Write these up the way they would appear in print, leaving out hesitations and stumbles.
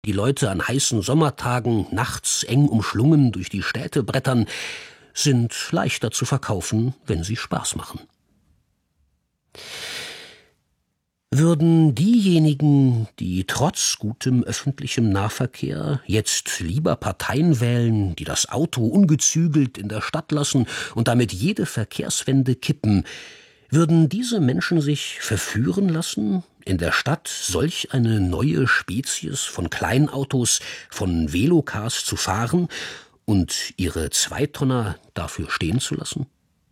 die Leute an heißen Sommertagen nachts eng umschlungen durch die Städte brettern, sind leichter zu verkaufen, wenn sie Spaß machen. Würden diejenigen, die trotz gutem öffentlichem Nahverkehr jetzt lieber Parteien wählen, die das Auto ungezügelt in der Stadt lassen und damit jede Verkehrswende kippen, würden diese Menschen sich verführen lassen, in der Stadt solch eine neue Spezies von Kleinautos, von Velocars zu fahren und ihre Zweitonner dafür stehen zu lassen?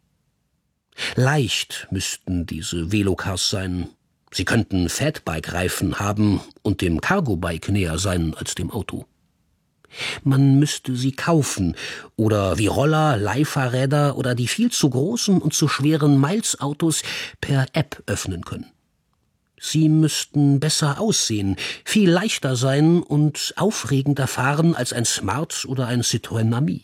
Leicht müssten diese Velocars sein. Sie könnten Fatbike-Reifen haben und dem Cargo-Bike näher sein als dem Auto. Man müsste sie kaufen oder wie Roller, Leihfahrräder oder die viel zu großen und zu schweren Miles-Autos per App öffnen können. Sie müssten besser aussehen, viel leichter sein und aufregender fahren als ein Smart oder ein Citroën Ami.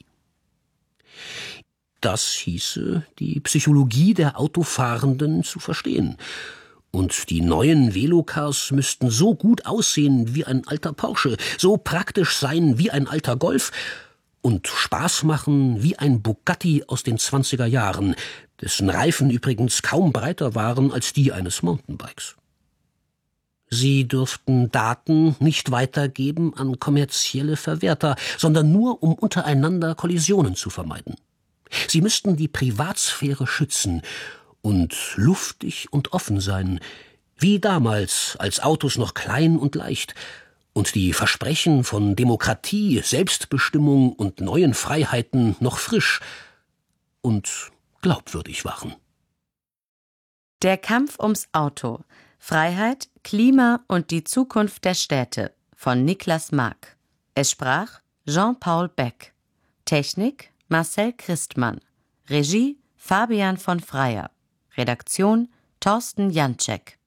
Das hieße, die Psychologie der Autofahrenden zu verstehen. Und die neuen Velocars müssten so gut aussehen wie ein alter Porsche, so praktisch sein wie ein alter Golf und Spaß machen wie ein Bugatti aus den 20er Jahren, dessen Reifen übrigens kaum breiter waren als die eines Mountainbikes. Sie dürften Daten nicht weitergeben an kommerzielle Verwerter, sondern nur, um untereinander Kollisionen zu vermeiden. Sie müssten die Privatsphäre schützen und luftig und offen sein, wie damals, als Autos noch klein und leicht und die Versprechen von Demokratie, Selbstbestimmung und neuen Freiheiten noch frisch und glaubwürdig waren. Der Kampf ums Auto. Freiheit, Klima und die Zukunft der Städte von Niklas Mark. Es sprach Jean-Paul Beck. Technik Marcel Christmann. Regie Fabian von Freyer. Redaktion Thorsten Janczek.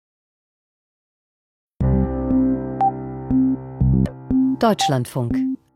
Deutschlandfunk.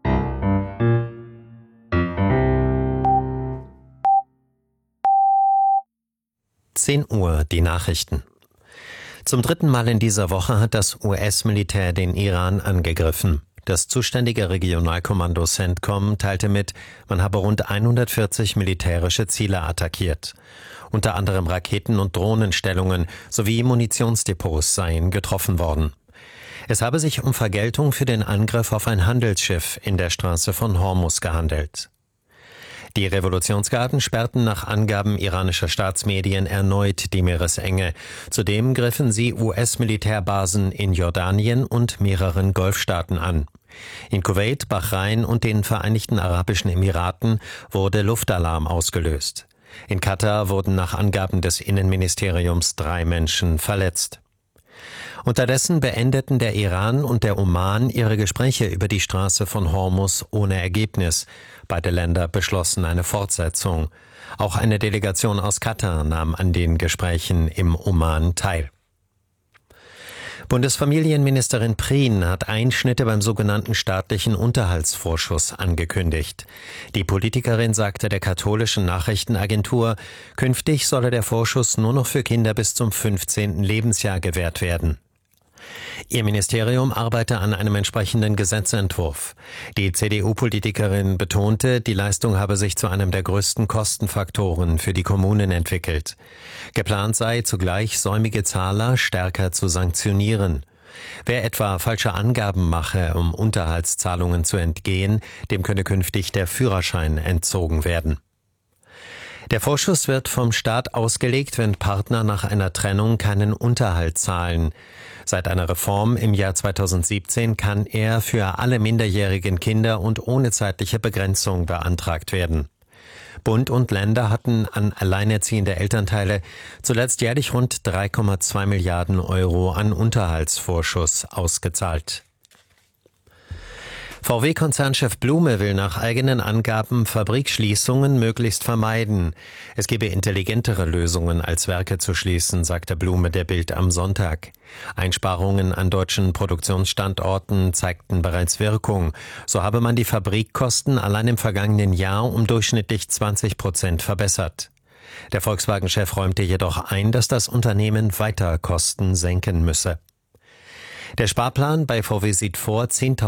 Uhr, die Nachrichten. Zum dritten Mal in dieser Woche hat das US-Militär den Iran angegriffen. Das zuständige Regionalkommando CENTCOM teilte mit, man habe rund 140 militärische Ziele attackiert. Unter anderem Raketen- und Drohnenstellungen sowie Munitionsdepots seien getroffen worden. Es habe sich um Vergeltung für den Angriff auf ein Handelsschiff in der Straße von Hormuz gehandelt. Die Revolutionsgarden sperrten nach Angaben iranischer Staatsmedien erneut die Meeresenge. Zudem griffen sie US-Militärbasen in Jordanien und mehreren Golfstaaten an. In Kuwait, Bahrain und den Vereinigten Arabischen Emiraten wurde Luftalarm ausgelöst. In Katar wurden nach Angaben des Innenministeriums 3 Menschen verletzt. Unterdessen beendeten der Iran und der Oman ihre Gespräche über die Straße von Hormuz ohne Ergebnis. Beide Länder beschlossen eine Fortsetzung. Auch eine Delegation aus Katar nahm an den Gesprächen im Oman teil. Bundesfamilienministerin Prien hat Einschnitte beim sogenannten staatlichen Unterhaltsvorschuss angekündigt. Die Politikerin sagte der katholischen Nachrichtenagentur, künftig solle der Vorschuss nur noch für Kinder bis zum 15. Lebensjahr gewährt werden. Ihr Ministerium arbeite an einem entsprechenden Gesetzentwurf. Die CDU-Politikerin betonte, die Leistung habe sich zu einem der größten Kostenfaktoren für die Kommunen entwickelt. Geplant sei, zugleich säumige Zahler stärker zu sanktionieren. Wer etwa falsche Angaben mache, um Unterhaltszahlungen zu entgehen, dem könne künftig der Führerschein entzogen werden. Der Vorschuss wird vom Staat ausgelegt, wenn Partner nach einer Trennung keinen Unterhalt zahlen. Seit einer Reform im Jahr 2017 kann er für alle minderjährigen Kinder und ohne zeitliche Begrenzung beantragt werden. Bund und Länder hatten an alleinerziehende Elternteile zuletzt jährlich rund 3,2 Milliarden Euro an Unterhaltsvorschuss ausgezahlt. VW-Konzernchef Blume will nach eigenen Angaben Fabrikschließungen möglichst vermeiden. Es gebe intelligentere Lösungen, als Werke zu schließen, sagte Blume der Bild am Sonntag. Einsparungen an deutschen Produktionsstandorten zeigten bereits Wirkung. So habe man die Fabrikkosten allein im vergangenen Jahr um durchschnittlich 20% verbessert. Der Volkswagen-Chef räumte jedoch ein, dass das Unternehmen weiter Kosten senken müsse. Der Sparplan bei VW sieht vor, 10.000